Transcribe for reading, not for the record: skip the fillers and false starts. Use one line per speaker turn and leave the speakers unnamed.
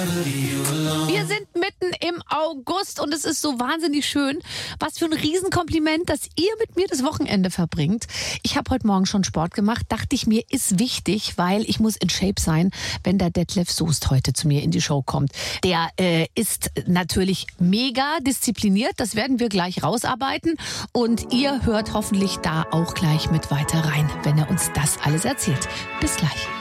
Wir sind mitten im August und es ist so wahnsinnig schön. Was für ein Riesenkompliment, dass ihr mit mir das Wochenende verbringt. Ich habe heute Morgen schon Sport gemacht, dachte ich mir, ist wichtig, weil ich muss in Shape sein, wenn der Detlef Soest heute zu mir in die Show kommt. Der ist natürlich mega diszipliniert, das werden wir gleich rausarbeiten und ihr hört hoffentlich da auch gleich mit weiter rein, wenn er uns das alles erzählt. Bis gleich.